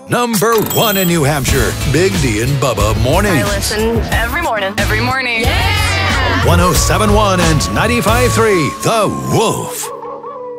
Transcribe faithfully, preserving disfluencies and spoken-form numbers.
Number one in New Hampshire, Big D and Bubba Mornings. I listen every morning. Every morning. Yeah! one oh seven point one and ninety-five point three, The Wolf.